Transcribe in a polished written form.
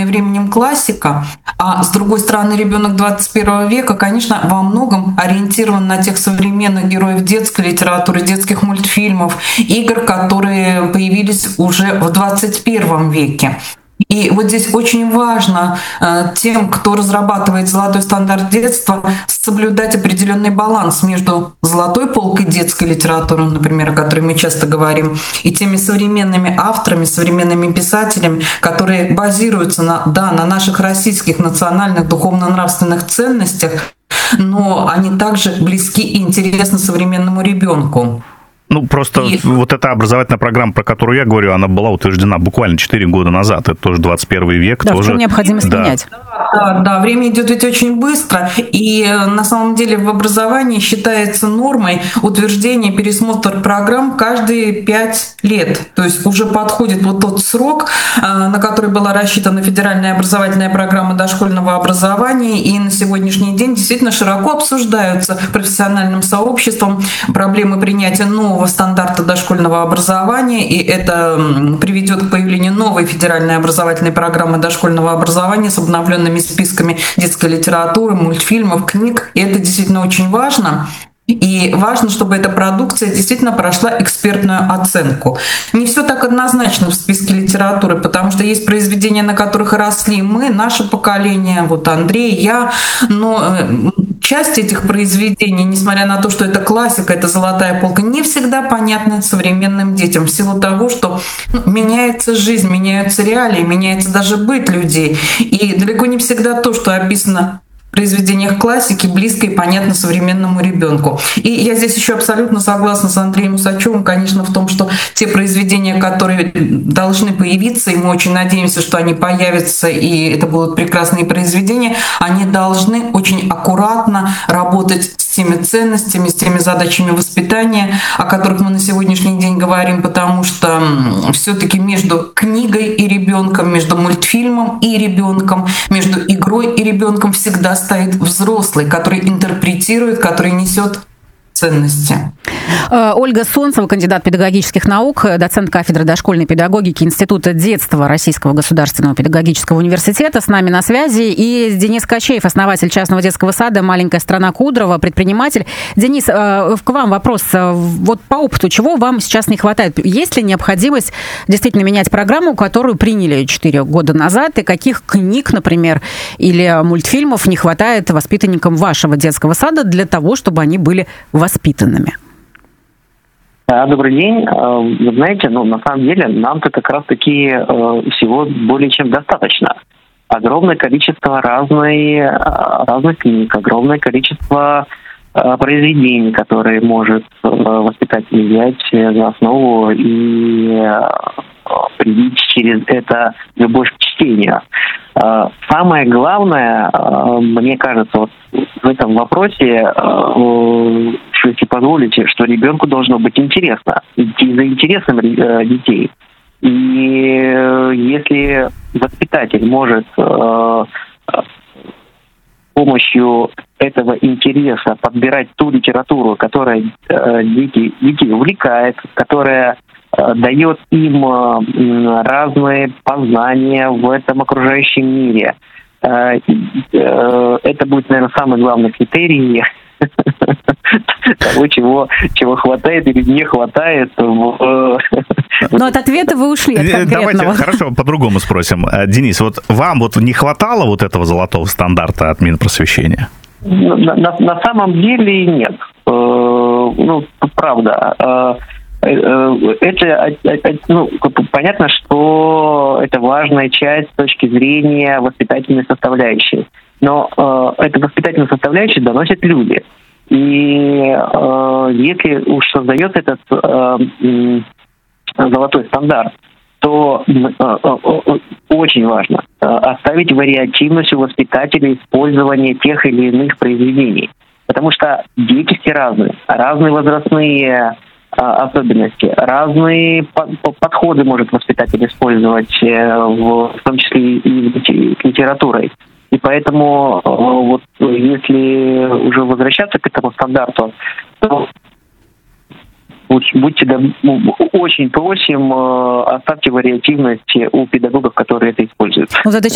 временем классика, а с другой стороны ребенок 21 века, конечно, во многом ориентирован на тех современных героев детской литературы, детских мультфильмов, игр, которые появились уже в 21 веке. И вот здесь очень важно тем, кто разрабатывает золотой стандарт детства, соблюдать определенный баланс между золотой полкой детской литературы, например, о которой мы часто говорим, и теми современными авторами, современными писателями, которые базируются на наших российских национальных духовно-нравственных ценностях, но они также близки и интересны современному ребенку. Ну, просто вот эта образовательная программа, про которую я говорю, она была утверждена буквально 4 года назад. Это тоже 21 век. Да, тоже что необходимость менять. Да, время идет ведь очень быстро. И на самом деле в образовании считается нормой утверждение, пересмотр программ каждые 5 лет. То есть уже подходит вот тот срок, на который была рассчитана федеральная образовательная программа дошкольного образования. И на сегодняшний день действительно широко обсуждаются профессиональным сообществом проблемы принятия нового стандарта дошкольного образования, и это приведет к появлению новой федеральной образовательной программы дошкольного образования с обновленными списками детской литературы, мультфильмов, книг. И это действительно очень важно. И важно, чтобы эта продукция действительно прошла экспертную оценку. Не все так однозначно в списке литературы, потому что есть произведения, на которых росли мы, наше поколение, вот Андрей, я, но часть этих произведений, несмотря на то, что это классика, это золотая полка, не всегда понятна современным детям в силу того, что меняется жизнь, меняются реалии, меняется даже быт людей. И далеко не всегда то, что описано в произведениях классики, близко и понятно современному ребенку. И я здесь еще абсолютно согласна с Андреем Усачевым, конечно, в том, что те произведения, которые должны появиться, и мы очень надеемся, что они появятся, и это будут прекрасные произведения, они должны очень аккуратно работать с теми ценностями, с теми задачами воспитания, о которых мы на сегодняшний день говорим, потому что все-таки между книгой и ребенком, между мультфильмом и ребенком, между игрой и ребенком всегда стоит взрослый, который интерпретирует, который несет ценности. Ольга Солнцева, кандидат педагогических наук, доцент кафедры дошкольной педагогики Института детства Российского государственного педагогического университета, с нами на связи. И Денис Качеев, основатель частного детского сада «Маленькая страна Кудрово», предприниматель. Денис, к вам вопрос. Вот по опыту, чего вам сейчас не хватает? Есть ли необходимость действительно менять программу, которую приняли 4 года назад? И каких книг, например, или мультфильмов не хватает воспитанникам вашего детского сада для того, чтобы они были воспитанными? Добрый день. Вы знаете, на самом деле нам-то как раз-таки всего более чем достаточно. Огромное количество разных книг, огромное количество произведений, которые может воспитатель взять за основу и привить через это любовь к чтению. Самое главное, мне кажется, вот в этом вопросе, если позволите, что ребенку должно быть интересно, идти за интересом детей. И если воспитатель может с помощью этого интереса подбирать ту литературу, которая детей увлекает, которая дает им разные познания в этом окружающем мире. Это будет, наверное, самый главный критерий того, чего хватает или не хватает. Но от ответа вы ушли, от конкретного. Давайте, хорошо, по-другому спросим. Денис, вот вам вот не хватало вот этого золотого стандарта от Минпросвещения? На самом деле нет. Правда. Понятно, что это важная часть с точки зрения воспитательной составляющей. Но эту воспитательную составляющую доносят люди. И если уж создается этот золотой стандарт, то очень важно оставить вариативность у воспитателей использования тех или иных произведений. Потому что дети все разные возрастные особенности, разные подходы может воспитатель использовать, в том числе и с литературой. И поэтому вот если уже возвращаться к этому стандарту, то очень просим, оставьте вариативность у педагогов, которые это используют.